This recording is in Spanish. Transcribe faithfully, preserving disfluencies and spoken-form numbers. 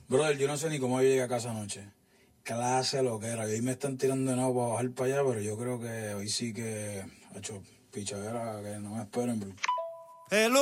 Brother, yo no sé ni cómo yo llegué a casa anoche. Clase lo que era. Y hoy me están tirando de nuevo para bajar para allá, pero yo creo que hoy sí que, ha hecho pichadera, que no me esperen. Bro. Hello.